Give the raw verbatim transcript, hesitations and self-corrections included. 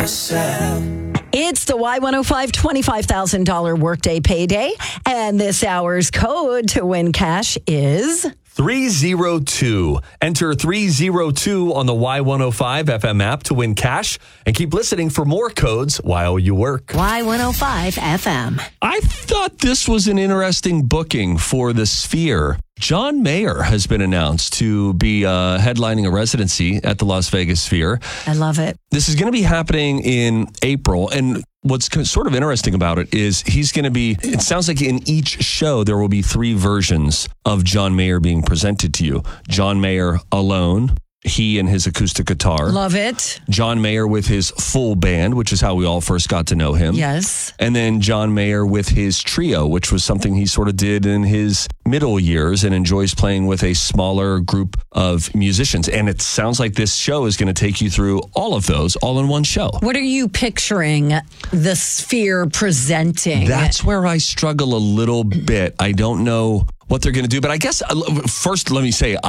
yourself. It's the Y one oh five twenty-five thousand dollars workday payday, and this hour's code to win cash is three oh two. Enter three oh two on the Y one oh five F M app to win cash, and keep listening for more codes while you work. Y one oh five F M. I thought this was an interesting booking for the Sphere. John Mayer has been announced to be uh, headlining a residency at the Las Vegas Sphere. I love it. This is going to be happening in April, and what's sort of interesting about it is he's going to be, it sounds like in each show there will be three versions of John Mayer being presented to you. John Mayer alone, he and his acoustic guitar. Love it. John Mayer with his full band, which is how we all first got to know him. Yes. And then John Mayer with his trio, which was something he sort of did in his middle years and enjoys playing with a smaller group of musicians. And it sounds like this show is going to take you through all of those all in one show. What are you picturing the Sphere presenting? That's where I struggle a little bit. I don't know what they're going to do. But I guess, uh, first, let me say,